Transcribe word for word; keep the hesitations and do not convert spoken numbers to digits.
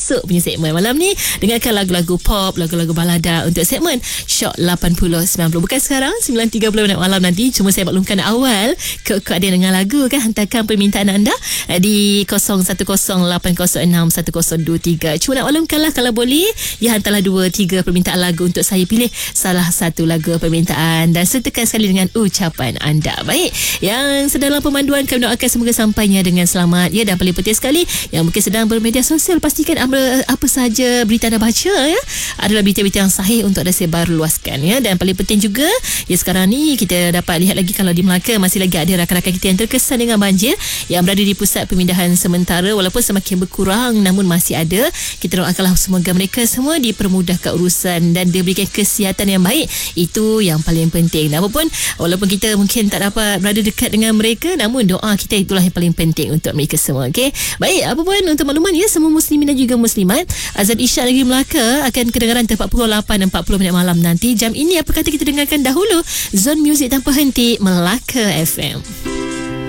masuk punya segmen malam ni. Dengarkan lagu-lagu pop, lagu-lagu balada untuk segmen Shock lapan puluh sembilan puluh. Bukan sekarang sembilan tiga puluh minit malam nanti. Cuma saya maklumkan awal kod-kod ada dengan lagu kan. Hantarkan permintaan anda di kosong satu kosong lapan kosong enam satu kosong dua tiga. Cuma nak maklumkanlah kalau boleh ya hantarlah dua tiga permintaan lagu untuk saya pilih salah satu lagu permintaan dan sertakan sekali dengan ucapan anda. Baik, yang sedang dalam pemanduan kami doakan semoga sampainya dengan selamat ya. Dan paling penting sekali yang mungkin sedang bermedia sosial, pastikan apa, apa sahaja berita anda baca ya adalah berita-berita yang sahih untuk anda sebarluaskan ya. Dan paling penting juga ya, sekarang ni kita dapat lihat lagi kalau di Melaka masih lagi ada rakan-rakan kita yang terkesan dengan banjir yang berada di pusat pemindahan sementara, walaupun semakin berkurang namun masih ada. Kita doakanlah semoga mereka semua dipermudahkan urusan dan diberikan kesihatan yang baik. Itu yang paling penting. Apapun walaupun kita mungkin tak dapat berada dekat dengan mereka, namun doa kita itulah yang paling penting untuk mereka semua. Okey. Baik, apapun untuk makluman ya semua muslimin dan juga muslimat, azan Isyak negeri Melaka akan kedengaran tepat pukul lapan empat puluh minit malam nanti. Jam ini apa kata kita dengarkan dahulu Zone Music Tanpa Henti Melaka F M.